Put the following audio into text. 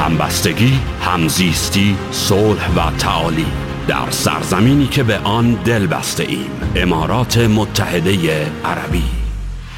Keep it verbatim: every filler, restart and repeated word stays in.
همبستگی، همزیستی، صلح و تعالی در سرزمینی که به آن دل بسته ایم، امارات متحده عربی.